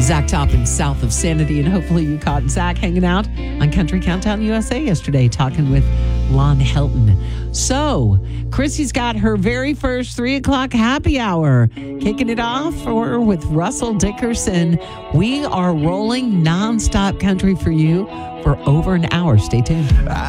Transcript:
Zach Toppin, south of Sanity, and hopefully you caught Zach hanging out on Country Countdown USA yesterday, talking with Lon Helton. So, Chrissy's got her very first 3 o'clock happy hour, kicking it off with Russell Dickerson. We are rolling nonstop country for you for over an hour. Stay tuned.